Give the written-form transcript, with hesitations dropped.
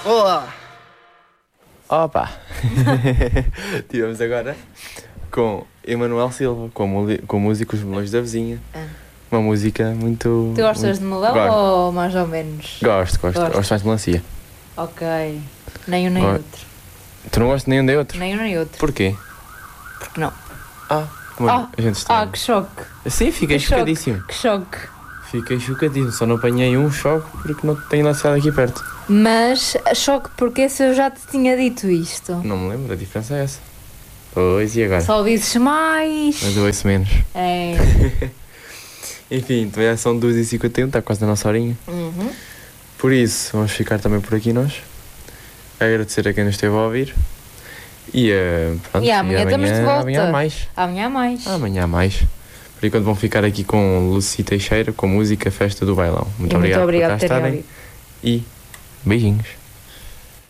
Olá! Opa! Tivemos agora com Emanuel Silva, com música Os Melões da Vizinha. Uma música muito... Tu gostas de melão ou mais ou menos? Gosto mais de melancia. Ok. Nem um nem outro. Tu não gostas de nenhum nem outro? Nem um nem outro. Porquê? Porque não. A gente estranha. Que choque. Sim, fiquei chocadíssimo. Que choque. Fiquei chocadíssimo, só não apanhei um choque porque não tenho lançado aqui perto. Mas choque porque se eu já te tinha dito isto. Não me lembro, a diferença é essa. Pois, e agora? Só dizes mais. Mas eu ouço menos. É. Enfim, também são 2h51, está quase na nossa horinha. Por isso, vamos ficar também por aqui nós. Agradecer a quem nos esteve a ouvir. E, pronto, E amanhã estamos de volta. Amanhã há mais. Amanhã há mais. Por enquanto vão ficar aqui com Lucy Teixeira, com música Festa do Bailão. Muito obrigado por cá por terem estarem. ouvido. E beijinhos.